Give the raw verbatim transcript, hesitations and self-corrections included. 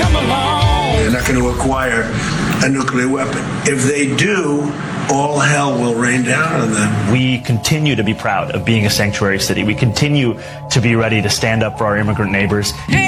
come along. They're not going to acquire a nuclear weapon. If they do, all hell will rain down on them. We continue to be proud of being a sanctuary city. We continue to be ready to stand up for our immigrant neighbors. Hey!